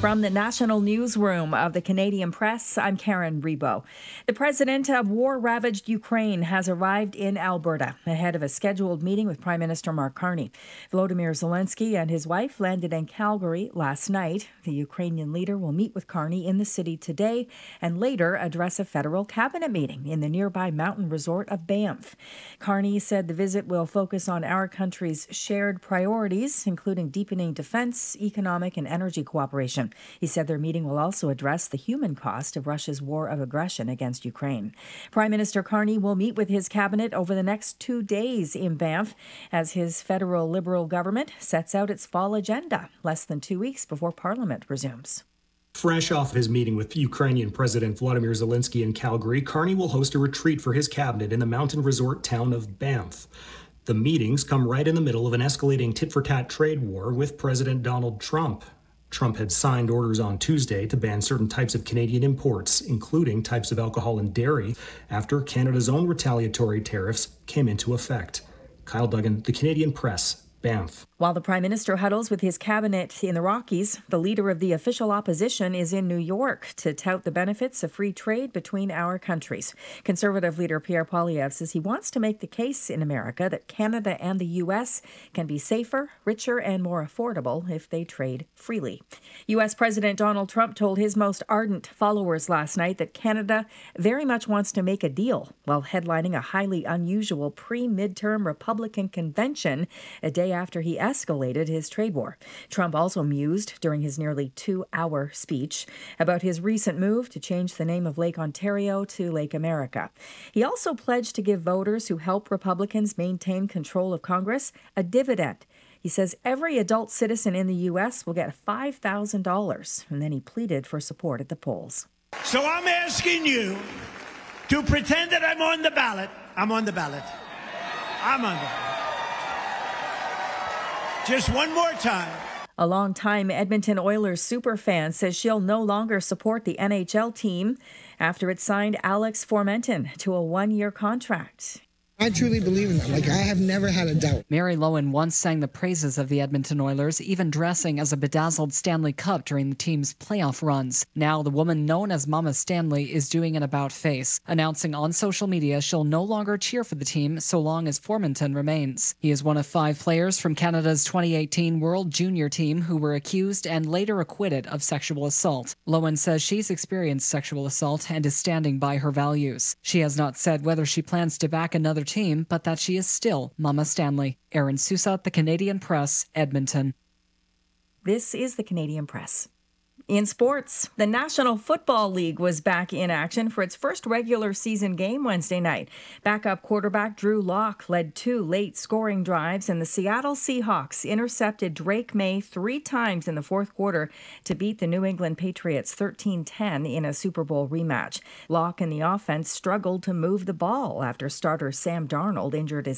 From the national newsroom of the Canadian Press, I'm Karen Rebo. The president of war-ravaged Ukraine has arrived in Alberta ahead of a scheduled meeting with Prime Minister Mark Carney. Volodymyr Zelensky and his wife landed in Calgary last night. The Ukrainian leader will meet with Carney in the city today and later address a federal cabinet meeting in the nearby mountain resort of Banff. Carney said the visit will focus on our country's shared priorities, including deepening defense, economic, and energy cooperation. He said their meeting will also address the human cost of Russia's war of aggression against Ukraine. Prime Minister Carney will meet with his cabinet over the next 2 days in Banff as his federal Liberal government sets out its fall agenda less than 2 weeks before Parliament resumes. Fresh off his meeting with Ukrainian President Volodymyr Zelensky in Calgary, Carney will host a retreat for his cabinet in the mountain resort town of Banff. The meetings come right in the middle of an escalating tit-for-tat trade war with President Donald Trump. Trump had signed orders on Tuesday to ban certain types of Canadian imports, including types of alcohol and dairy, after Canada's own retaliatory tariffs came into effect. Kyle Duggan, The Canadian Press, Banff. While the Prime Minister huddles with his cabinet in the Rockies, the leader of the official opposition is in New York to tout the benefits of free trade between our countries. Conservative leader Pierre Poilievre says he wants to make the case in America that Canada and the U.S. can be safer, richer, and more affordable if they trade freely. U.S. President Donald Trump told his most ardent followers last night that Canada very much wants to make a deal while headlining a highly unusual pre-midterm Republican convention a day after he escalated his trade war. Trump also mused during his nearly 2-hour speech about his recent move to change the name of Lake Ontario to Lake America. He also pledged to give voters who help Republicans maintain control of Congress a dividend. He says every adult citizen in the U.S. will get $5,000, and then he pleaded for support at the polls. So I'm asking you to pretend that I'm on the ballot. I'm on the ballot. I'm on the ballot. Just one more time. A longtime Edmonton Oilers superfan says she'll no longer support the NHL team after it signed Alex Formenton to a 1-year contract. I truly believe in them. I have never had a doubt. Mary Lowen once sang the praises of the Edmonton Oilers, even dressing as a bedazzled Stanley Cup during the team's playoff runs. Now, the woman known as Mama Stanley is doing an about-face, announcing on social media she'll no longer cheer for the team so long as Formenton remains. He is one of 5 players from Canada's 2018 World Junior team who were accused and later acquitted of sexual assault. Lowen says she's experienced sexual assault and is standing by her values. She has not said whether she plans to back another team, but that she is still Mama Stanley. Erin Sousa, The Canadian Press, Edmonton. This is The Canadian Press. In sports, the National Football League was back in action for its first regular season game Wednesday night. Backup quarterback Drew Lock led 2 late scoring drives, and the Seattle Seahawks intercepted Drake May 3 times in the fourth quarter to beat the New England Patriots 13-10 in a Super Bowl rematch. Lock and the offense struggled to move the ball after starter Sam Darnold injured his